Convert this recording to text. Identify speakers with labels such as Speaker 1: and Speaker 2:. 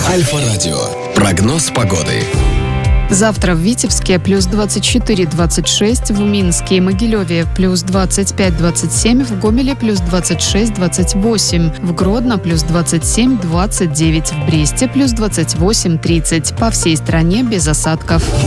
Speaker 1: Альфа-радио. Прогноз погоды.
Speaker 2: Завтра в Витебске плюс 24-26, в Минске и Могилеве плюс 25-27, в Гомеле плюс 26-28, в Гродно плюс 27-29, в Бресте плюс 28-30. По всей стране без осадков.